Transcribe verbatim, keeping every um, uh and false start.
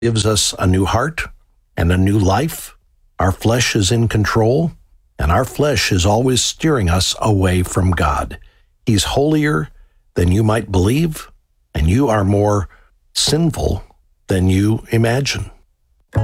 gives us a new heart and a new life. Our flesh is in control, and our flesh is always steering us away from God. He's holier than you might believe, and you are more sinful than you imagine.